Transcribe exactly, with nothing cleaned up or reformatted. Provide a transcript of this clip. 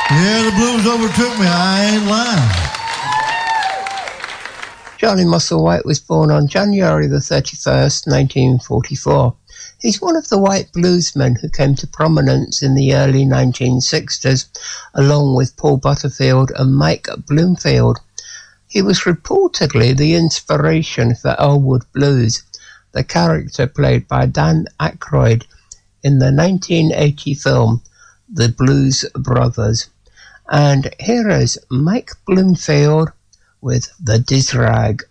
Yeah, the blues overtook me. I ain't lying. Charlie Musselwhite was born on January the thirty-first, nineteen forty-four. He's one of the white bluesmen who came to prominence in the early nineteen sixties, along with Paul Butterfield and Mike Bloomfield. He was reportedly the inspiration for Elwood Blues, the character played by Dan Aykroyd in the nineteen eighty film The Blues Brothers. And here is Mike Bloomfield with the Diz Rag.